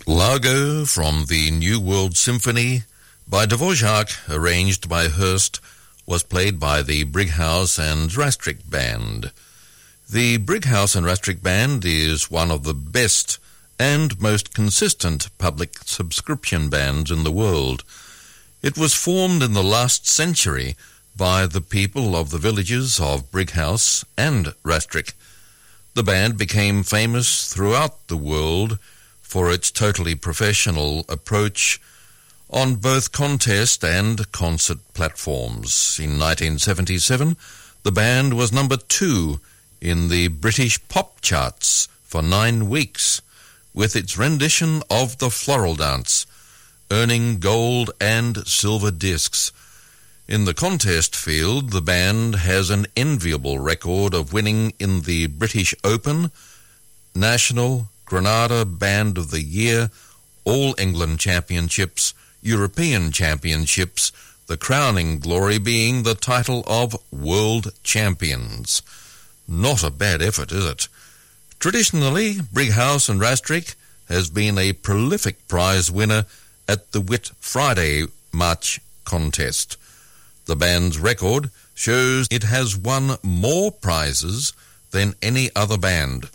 Largo from the New World Symphony by Dvorak, arranged by Hurst, was played by the Brighouse and Rastrick Band. The Brighouse and Rastrick Band is one of the best and most consistent public subscription bands in the world. It was formed in the last century by the people of the villages of Brighouse and Rastrick. The band became famous throughout the world for its totally professional approach on both contest and concert platforms. In 1977, the band was number 2 in the British pop charts for 9 weeks, with its rendition of the Floral Dance, earning gold and silver discs. In the contest field, the band has an enviable record of winning in the British Open, National, Granada Band of the Year, All England Championships, European Championships, the crowning glory being the title of World Champions. Not a bad effort, is it? Traditionally, Brighouse and Rastrick has been a prolific prize winner at the Whit Friday March contest. The band's record shows it has won more prizes than any other band,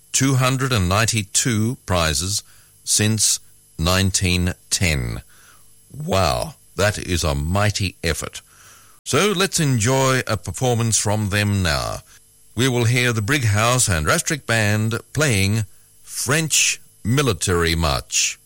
292 prizes since 1910. Wow, that is a mighty effort. So let's enjoy a performance from them now. We will hear the Brighouse and Rastrick Band playing French Military March.